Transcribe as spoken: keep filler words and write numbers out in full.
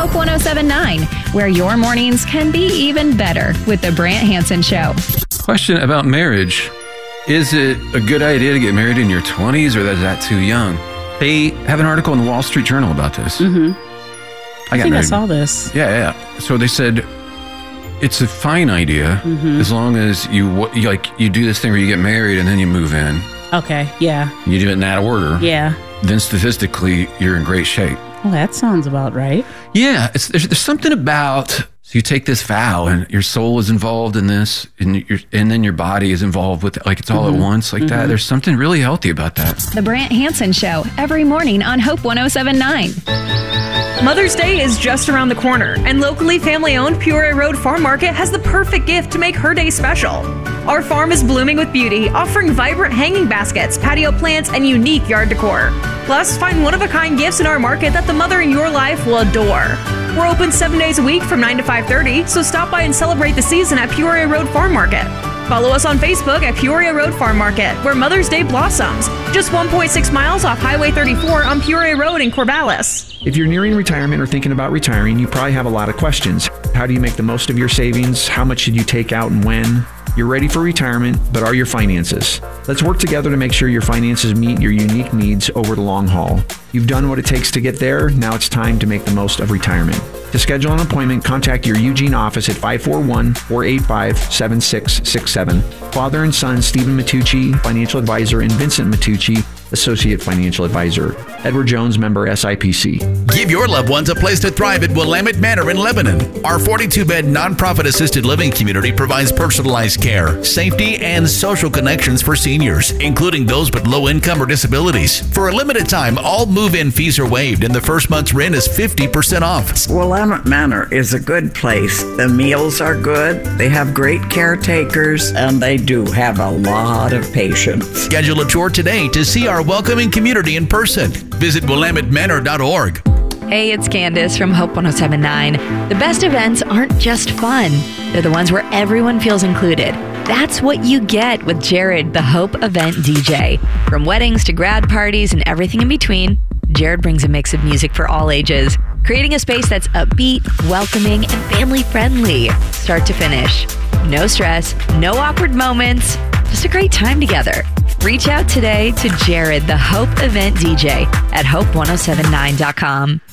Hope one oh seven point nine, where your mornings can be even better with The Brant Hansen Show. Question about marriage. Is it a good idea to get married in your twenties, or is that too young? They have an article in the Wall Street Journal about this. Mm-hmm. I, I got think married. I saw this. Yeah, yeah. So they said it's a fine idea mm-hmm. as long as you, you like you do this thing where you get married and then you move in. Okay, yeah. You do it in that order. Yeah. Then statistically, you're in great shape. Well, that sounds about right. Yeah, it's, there's, there's something about, so you take this vow and your soul is involved in this, and, your, and then your body is involved with it, like it's all mm-hmm. at once like mm-hmm. that. There's something really healthy about that. The Brant Hansen Show, every morning on Hope one oh seven point nine. Mother's Day is just around the corner, and locally family-owned Peoria Road Farm Market has the perfect gift to make her day special. Our farm is blooming with beauty, offering vibrant hanging baskets, patio plants, and unique yard decor. Plus, find one-of-a-kind gifts in our market that the mother in your life will adore. We're open seven days a week from nine to five thirty, so stop by and celebrate the season at Peoria Road Farm Market. Follow us on Facebook at Peoria Road Farm Market, where Mother's Day blossoms. Just one point six miles off Highway thirty-four on Peoria Road in Corvallis. If you're nearing retirement or thinking about retiring, you probably have a lot of questions. How do you make the most of your savings? How much should you take out and when? You're ready for retirement, but are your finances? Let's work together to make sure your finances meet your unique needs over the long haul. You've done what it takes to get there. Now it's time to make the most of retirement. To schedule an appointment, contact your Eugene office at five four one, four eight five, seven six six seven. Father and son, Stephen Matucci, financial advisor, and Vincent Matucci, associate financial advisor. Edward Jones, member S I P C. Give your loved ones a place to thrive at Willamette Manor in Lebanon. Our forty-two bed nonprofit assisted living community provides personalized care, safety, and social connections for seniors, including those with low income or disabilities. For a limited time, all move-in fees are waived and the first month's rent is fifty percent off. Willamette Manor is a good place. The meals are good, they have great caretakers, and they do have a lot of patience. Schedule a tour today to see our welcoming community in person. Visit willamette manor dot org. Hey, it's Candace from Hope one oh seven point nine. The best events aren't just fun. They're the ones where everyone feels included. That's what you get with Jared, the Hope Event D J. From weddings to grad parties and everything in between, Jared brings a mix of music for all ages, creating a space that's upbeat, welcoming, and family-friendly, start to finish. No stress, no awkward moments, just a great time together. Reach out today to Jared, the Hope Event D J at hope one oh seven nine dot com.